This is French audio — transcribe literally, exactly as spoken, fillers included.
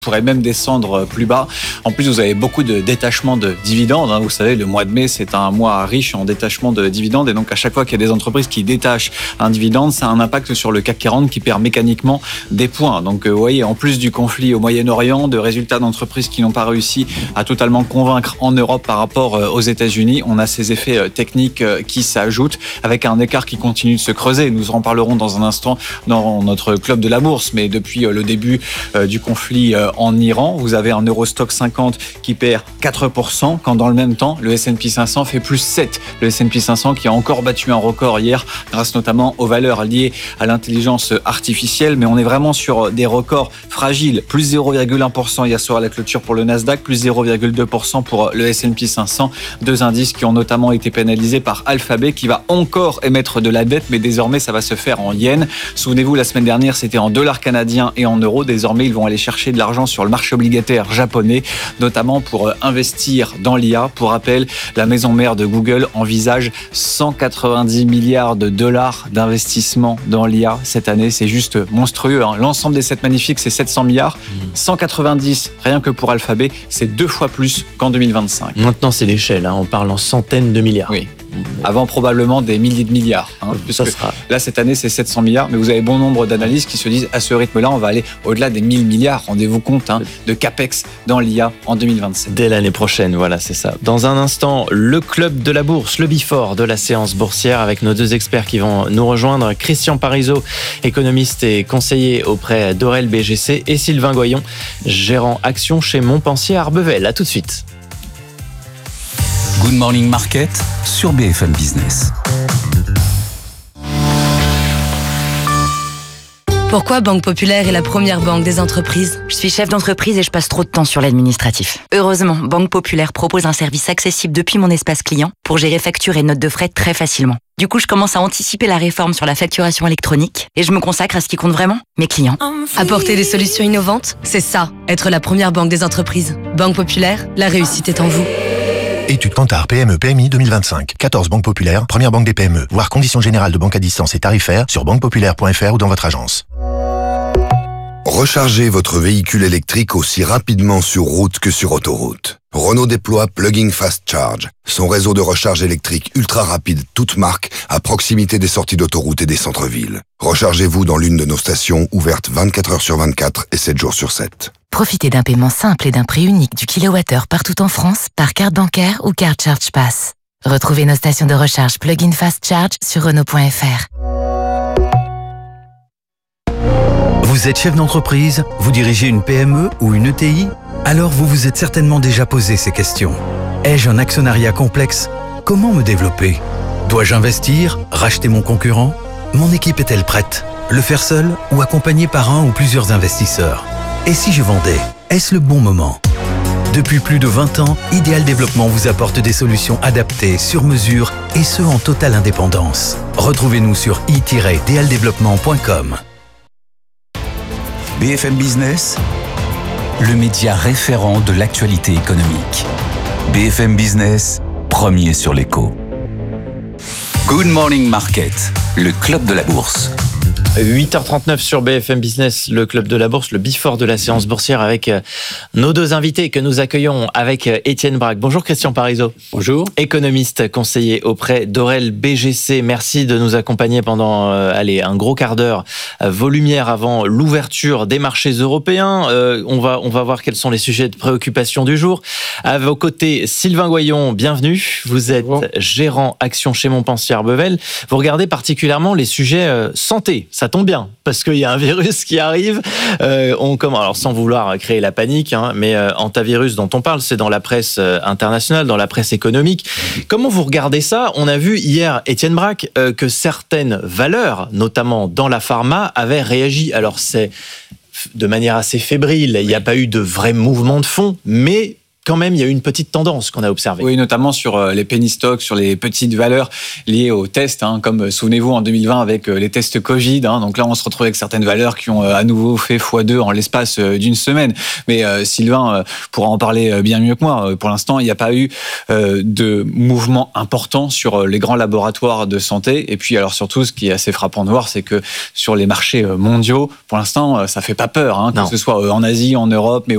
pourrait même descendre plus bas. En plus, vous avez beaucoup de détachements de dividendes. Hein. Vous savez, le mois de mai, c'est un mois riche en détachement de dividendes. Et donc, à chaque fois qu'il y a des entreprises qui détachent un dividende, ça a un impact sur le C A C quarante qui perd mécaniquement des points. Donc, vous voyez, en plus du conflit au Moyen-Orient, de résultats d'entreprises qui n'ont pas réussi à totalement convaincre en Europe par rapport aux États-Unis, on a ces effets techniques qui s'ajoutent avec un écart qui continue de se creuser. Nous en parlerons dans un instant dans notre club de la bourse. Mais depuis le début du conflit en Iran, vous avez un Eurostock cinquante qui perd quatre pour cent, quand dans le même temps, le S and P cinq cents fait plus sept. Le S and P cinq cents qui a encore battu un record hier, grâce notamment aux valeurs liées à l'intelligence artificielle. Mais on est vraiment sur des records fragiles. Plus zéro virgule un pour cent hier soir à la clôture pour le Nasdaq, plus zéro virgule deux pour cent pour le S and P cinq cents. Deux indices qui ont notamment été pénalisés par Alphabet, qui va encore émettre de la dette, mais désormais ça va se faire en yens. Souvenez-vous, la semaine dernière, c'était en dollars canadiens et en euros. Désormais, ils vont aller chercher de l'argent sur le marché obligataire japonais, notamment pour investir dans l'I A. Pour rappel, la maison mère de Google envisage cent quatre-vingt-dix milliards de dollars d'investissement dans l'I A cette année. C'est juste monstrueux. Hein. L'ensemble des sept magnifiques, c'est sept cents milliards. cent quatre-vingt-dix, rien que pour Alphabet, c'est deux fois plus qu'en deux mille vingt-cinq. Maintenant, c'est l'échelle. Hein. On parle en centaines de milliards. Oui. Avant probablement des milliers de milliards. Hein, ça sera... Là, cette année, c'est sept cents milliards, mais vous avez bon nombre d'analystes qui se disent à ce rythme-là, on va aller au-delà des mille milliards. Rendez-vous compte hein, de capex dans l'I A en deux mille vingt-sept. Dès l'année prochaine, voilà, c'est ça. Dans un instant, le club de la bourse, le Before de la séance boursière, avec nos deux experts qui vont nous rejoindre. Christian Parizeau, économiste et conseiller auprès d'Orel B G C, et Sylvain Goyon, gérant action chez Montpensier Arbevel. À tout de suite. Good Morning Market sur B F M Business. Pourquoi Banque Populaire est la première banque des entreprises ? Je suis chef d'entreprise et je passe trop de temps sur l'administratif. Heureusement, Banque Populaire propose un service accessible depuis mon espace client pour gérer factures et notes de frais très facilement. Du coup, je commence à anticiper la réforme sur la facturation électronique et je me consacre à ce qui compte vraiment, mes clients. Apporter des solutions innovantes, c'est ça, être la première banque des entreprises. Banque Populaire, la réussite est en vous. Étude Kantar P M E P M I deux mille vingt-cinq. quatorze banques populaires, première banque des P M E. Voir conditions générales de banque à distance et tarifaires sur banque populaire point f r ou dans votre agence. Rechargez votre véhicule électrique aussi rapidement sur route que sur autoroute. Renault déploie Plug-in Fast Charge, son réseau de recharge électrique ultra rapide, toute marque, à proximité des sorties d'autoroute et des centres-villes. Rechargez-vous dans l'une de nos stations, ouvertes vingt-quatre heures sur vingt-quatre et sept jours sur sept. Profitez d'un paiement simple et d'un prix unique du kilowattheure partout en France par carte bancaire ou carte Charge Pass. Retrouvez nos stations de recharge Plug-in Fast Charge sur Renault point f r. Vous êtes chef d'entreprise, vous dirigez une P M E ou une E T I ? Alors vous vous êtes certainement déjà posé ces questions. Ai-je un actionnariat complexe ? Comment me développer ? Dois-je investir ? Racheter mon concurrent ? Mon équipe est-elle prête ? Le faire seul ou accompagné par un ou plusieurs investisseurs ? Et si je vendais ? Est-ce le bon moment ? Depuis plus de vingt ans, Ideal Développement vous apporte des solutions adaptées, sur mesure et ce en totale indépendance. Retrouvez-nous sur i tiret d l développement point com. B F M Business, le média référent de l'actualité économique. B F M Business, premier sur l'écho. Good Morning Market, le club de la bourse. huit heures trente-neuf sur B F M Business, le club de la bourse, le Before de la séance boursière avec nos deux invités que nous accueillons avec Étienne Braque. Bonjour Christian Parizeau. Bonjour. Économiste, conseiller auprès d'Orel B G C. Merci de nous accompagner pendant euh, allez, un gros quart d'heure, euh, vos lumières avant l'ouverture des marchés européens. Euh, on va, on va voir quels sont les sujets de préoccupation du jour. À vos côtés, Sylvain Goyon, bienvenue. Vous êtes Bonjour. Gérant action chez Montpensier Arbevel. Vous regardez particulièrement les sujets euh, santé. Ça tombe bien, parce qu'il y a un virus qui arrive. Euh, on commence, alors sans vouloir créer la panique, hein, mais euh, Hantavirus dont on parle, c'est dans la presse euh, internationale, dans la presse économique. Comment vous regardez ça ? On a vu hier, Étienne Braque, euh, que certaines valeurs, notamment dans la pharma, avaient réagi. Alors c'est de manière assez fébrile, il n'y a pas eu de vrai mouvement de fond, mais quand même, il y a eu une petite tendance qu'on a observée. Oui, notamment sur les penny stocks, sur les petites valeurs liées aux tests, hein, comme souvenez-vous en deux mille vingt avec les tests Covid. Hein, donc là, on se retrouve avec certaines valeurs qui ont à nouveau fait fois deux en l'espace d'une semaine. Mais euh, Sylvain euh, pourra en parler bien mieux que moi. Pour l'instant, il n'y a pas eu euh, de mouvement important sur les grands laboratoires de santé. Et puis, alors surtout, ce qui est assez frappant de voir, c'est que sur les marchés mondiaux, pour l'instant, ça fait pas peur, hein, que non. ce soit en Asie, en Europe, mais